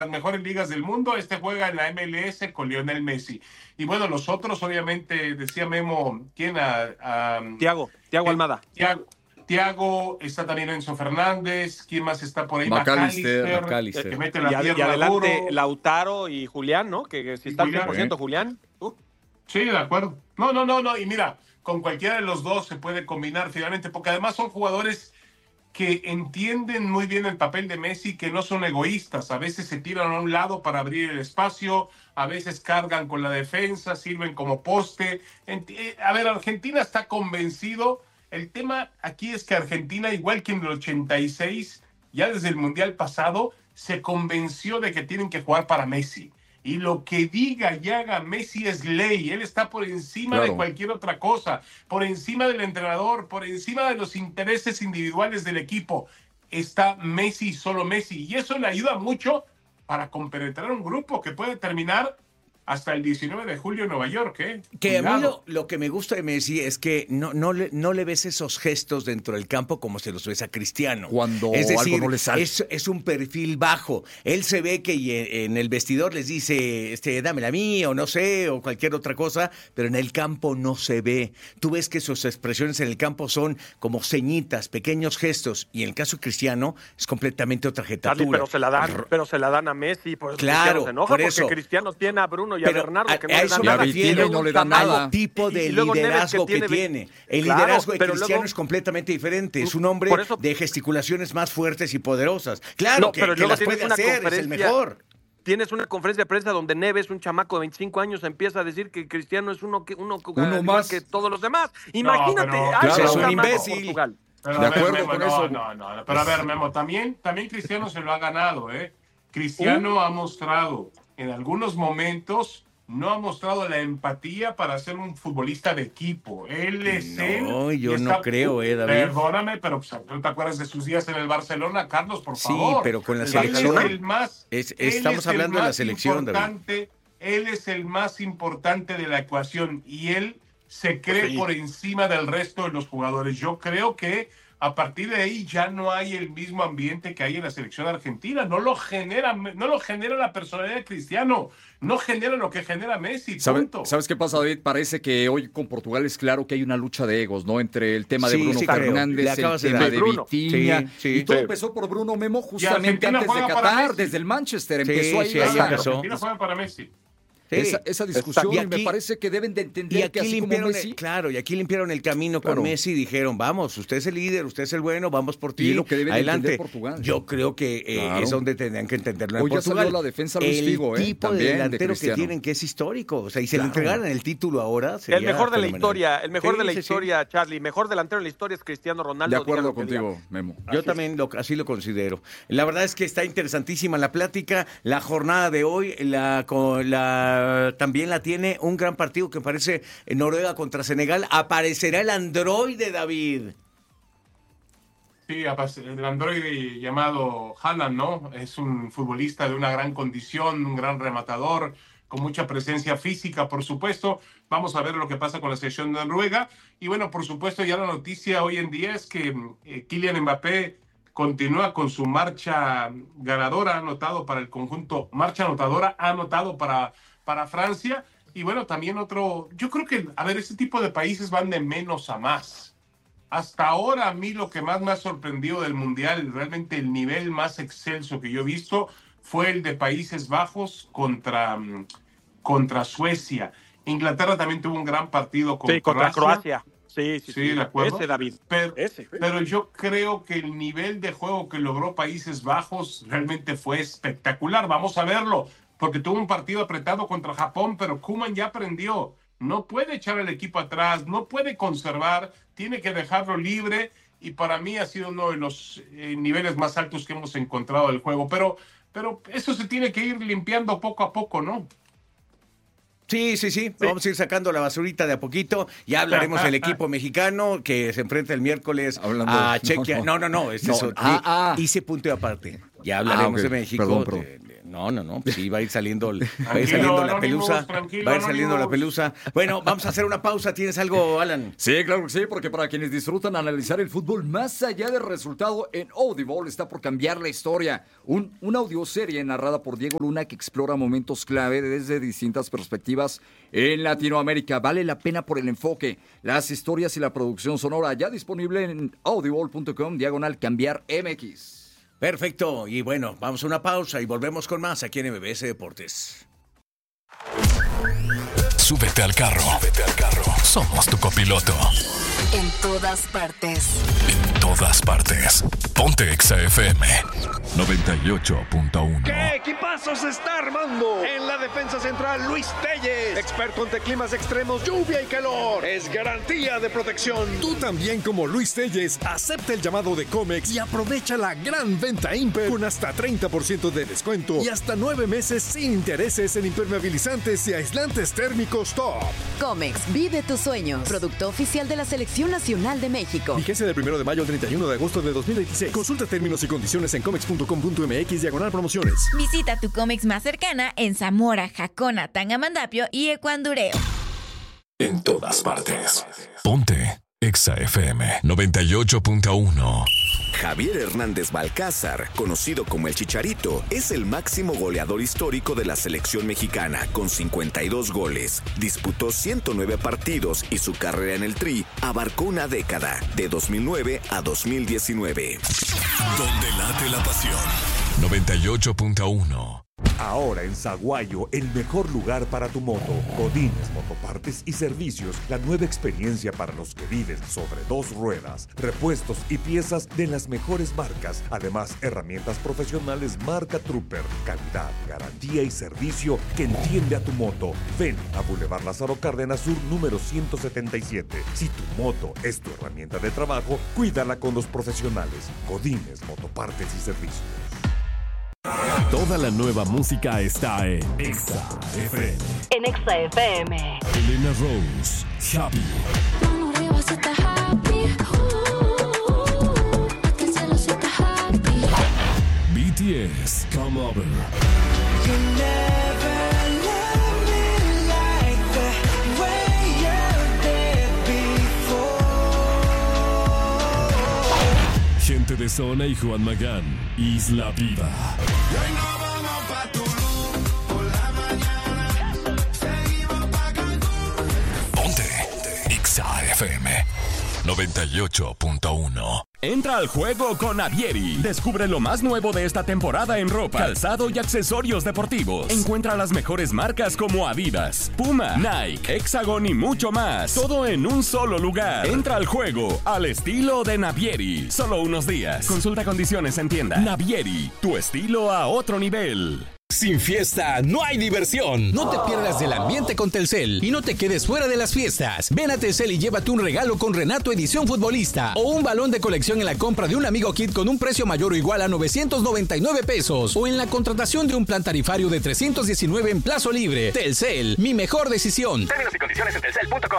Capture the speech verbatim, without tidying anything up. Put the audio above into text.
las mejores ligas del mundo, este juega en la M L S con Lionel Messi. Y bueno, los otros, obviamente, decía Memo, ¿quién? A, a, Tiago, Tiago Almada. Tiago, Tiago, está también Enzo Fernández, ¿quién más está por ahí? McAllister, McAllister, que mete la y, pierna y adelante duro. Lautaro y Julián, ¿no? Que, que si está al cien por ciento Julián. Uh. Sí, de acuerdo. No, no, no, no. Y mira, con cualquiera de los dos se puede combinar finalmente, porque además son jugadores que entienden muy bien el papel de Messi, que no son egoístas. A veces se tiran a un lado para abrir el espacio, a veces cargan con la defensa, sirven como poste. A ver, Argentina está convencido. El tema aquí es que Argentina, igual que en el ochenta y seis, ya desde el Mundial pasado, se convenció de que tienen que jugar para Messi. Y lo que diga y haga Messi es ley. Él está por encima claro. de cualquier otra cosa, por encima del entrenador, por encima de los intereses individuales del equipo. Está Messi y solo Messi. Y eso le ayuda mucho para compenetrar un grupo que puede terminar hasta el diecinueve de julio en Nueva York, ¿eh? Que Cuidado. A mí lo, lo que me gusta de Messi es que no, no, le, no le ves esos gestos dentro del campo como se los ves a Cristiano. Cuando es decir, algo no le sale. Es, es un perfil bajo. Él se ve que en el vestidor les dice, este, dámela a mí, o no sé, o cualquier otra cosa, pero en el campo no se ve. Tú ves que sus expresiones en el campo son como ceñitas, pequeños gestos, y en el caso de Cristiano es completamente otra jetatura. Charlie, pero se la dan, pero se la dan a Messi, por eso claro, se enoja, por porque eso. Cristiano tiene a Bruno y pero a Bernardo que no a, a le eso dan me nada. refiero, no le dan nada. Al tipo de y, y liderazgo que, que tiene. tiene. El claro, liderazgo de Cristiano luego, es completamente diferente. Es un hombre eso, de gesticulaciones más fuertes y poderosas. Claro no, que, pero que las puede una hacer, es el mejor. Tienes una conferencia de prensa donde Neves, un chamaco de veinticinco años, empieza a decir que Cristiano es uno que uno, uno más que todos los demás. Imagínate, no, pero, claro, es un imbécil. Portugal. Pero de a ver, acuerdo Memo, con no, eso. No, no, no, pero a ver, Memo, también, también Cristiano se lo ha ganado, ¿eh? Cristiano uh. ha mostrado en algunos momentos, no ha mostrado la empatía para ser un futbolista de equipo. Él es no, él. No, yo no está, creo, eh, David. Perdóname, pero pues, ¿no te acuerdas de sus días en el Barcelona, Carlos, por sí, favor? Sí, pero con la él selección. Es el más, es, estamos es hablando de la selección, David. Él es el más importante de la ecuación y él se cree sí. por encima del resto de los jugadores. Yo creo que a partir de ahí ya no hay el mismo ambiente que hay en la selección argentina. No lo genera, no lo genera la personalidad de Cristiano, no genera lo que genera Messi. Punto. ¿Sabes, ¿Sabes qué pasa, David? Parece que hoy con Portugal es claro que hay una lucha de egos, ¿no? Entre el tema de sí, Bruno sí, Fernández, el tema de, de Vitinha. Sí, sí, y todo sí. empezó por Bruno Memo justamente antes de Qatar, desde el Manchester. Sí, empezó ahí. Sí, ahí Argentina juega para Messi. Sí, esa, esa discusión y, aquí, y me parece que deben de entender y aquí que así limpiaron como Messi... El, claro, y aquí limpiaron el camino claro. con Messi y dijeron, vamos, usted es el líder, usted es el bueno, vamos por ti, y lo que deben adelante. De Portugal. Yo creo que eh, claro. es donde tendrían que entenderlo en Hoy Portugal. Ya salió la defensa Luis el Figo, ¿eh? tipo También de delantero de que tienen que es histórico, o sea, y se claro. le entregaran el título ahora sería el mejor de la fenomenal. historia, el mejor sí, de la sí, historia, sí. Charlie, mejor delantero de la historia es Cristiano Ronaldo. De acuerdo contigo, Memo. Yo así también lo, así lo considero. La verdad es que está interesantísima la plática, la jornada de hoy, la, la también la tiene un gran partido que parece en Noruega contra Senegal. Aparecerá el androide, David. Sí, el androide llamado Haaland, ¿no? Es un futbolista de una gran condición, un gran rematador, con mucha presencia física, por supuesto. Vamos a ver lo que pasa con la selección de Noruega. Y bueno, por supuesto, ya la noticia hoy en día es que eh, Kylian Mbappé continúa con su marcha ganadora, ha anotado para el conjunto, marcha anotadora, ha anotado para, para Francia. Y bueno, también otro, yo creo que, a ver, este tipo de países van de menos a más. Hasta ahora a mí lo que más me ha sorprendido del Mundial, realmente el nivel más excelso que yo he visto, fue el de Países Bajos contra, contra Suecia. Inglaterra también tuvo un gran partido con sí, contra Croacia. Sí, sí, sí, sí, de acuerdo. Ese, David. Pero, Ese. pero yo creo que el nivel de juego que logró Países Bajos realmente fue espectacular. Vamos a verlo. Porque tuvo un partido apretado contra Japón, pero Koeman ya aprendió. No puede echar el equipo atrás, no puede conservar, tiene que dejarlo libre, y para mí ha sido uno de los eh, niveles más altos que hemos encontrado del juego. Pero, pero eso se tiene que ir limpiando poco a poco, ¿no? Sí, sí, sí, sí. Vamos a ir sacando la basurita de a poquito. Ya hablaremos del equipo mexicano que se enfrenta el miércoles Hablando a Chequia. No, no, no, no, es no. eso. Ah, ah. Hice punto y aparte. Ya hablaremos ah, okay. de México. Perdón, perdón. De, de, No, no, no, pues sí, va a ir saliendo, va a ir saliendo la pelusa, va a ir saliendo la pelusa. Bueno, vamos a hacer una pausa. ¿Tienes algo, Alan? Sí, claro que sí, porque para quienes disfrutan analizar el fútbol más allá del resultado, en Audible está por cambiar la historia. Un, una audioserie narrada por Diego Luna que explora momentos clave desde distintas perspectivas en Latinoamérica. Vale la pena por el enfoque, las historias y la producción sonora. Ya disponible en audible punto com, diagonal cambiar M X. Perfecto, y bueno, vamos a una pausa y volvemos con más aquí en M B S Deportes. Súbete al carro, súbete al carro. Somos tu copiloto. En todas partes. En todas partes. Ponte Exa F M noventa y ocho punto uno. ¿Qué equipazo se está armando? En la defensa central, Luis Telles, experto ante climas extremos, lluvia y calor. Es garantía de protección. Tú también, como Luis Telles, acepta el llamado de Comex y aprovecha la gran venta Imper con hasta treinta por ciento de descuento y hasta nueve meses sin intereses en impermeabilizantes y aislantes térmicos top. Comex, vive tus sueños. Producto oficial de la Selección Nacional de México. Vigencia del primero de mayo al treinta y uno de agosto de dos mil veintiséis. Consulta términos y condiciones en comex punto com punto m x diagonal promociones. Visita tu Comex más cercana en Zamora, Jacona, Tangamandapio y Ecuandureo. En todas partes. Ponte Exa F M noventa y ocho punto uno. Javier Hernández Balcázar, conocido como el Chicharito, es el máximo goleador histórico de la selección mexicana con cincuenta y dos goles. Disputó ciento nueve partidos y su carrera en el Tri abarcó una década, de dos mil nueve a dos mil diecinueve. Donde late la pasión. noventa y ocho punto uno. Ahora en Saguayo, el mejor lugar para tu moto. Godínez Motopartes y Servicios, la nueva experiencia para los que viven sobre dos ruedas. Repuestos y piezas de las mejores marcas. Además, herramientas profesionales marca Trooper. Calidad, garantía y servicio que entiende a tu moto. Ven a Boulevard Lázaro Cárdenas Sur, número ciento setenta y siete. Si tu moto es tu herramienta de trabajo, cuídala con los profesionales. Godínez Motopartes y Servicios. Toda la nueva música está en Exa F M. En Exa F M. Elena Rose, Happy. B T S, Come Over. Gente de Zona y Juan Magán, Isla Viva. Ponte Exa F M noventa y ocho punto uno. Entra al juego con Navieri. Descubre lo más nuevo de esta temporada en ropa, calzado y accesorios deportivos. Encuentra las mejores marcas como Adidas, Puma, Nike, Hexagon y mucho más. Todo en un solo lugar. Entra al juego al estilo de Navieri. Solo unos días. Consulta condiciones en tienda. Navieri, tu estilo a otro nivel. Sin fiesta no hay diversión. No te pierdas del ambiente con Telcel y no te quedes fuera de las fiestas. Ven a Telcel y llévate un regalo con Renato Edición Futbolista o un balón de colección en la compra de un amigo kit con un precio mayor o igual a novecientos noventa y nueve pesos o en la contratación de un plan tarifario de trescientos diecinueve en plazo libre. Telcel, mi mejor decisión. Términos y condiciones en telcel punto com.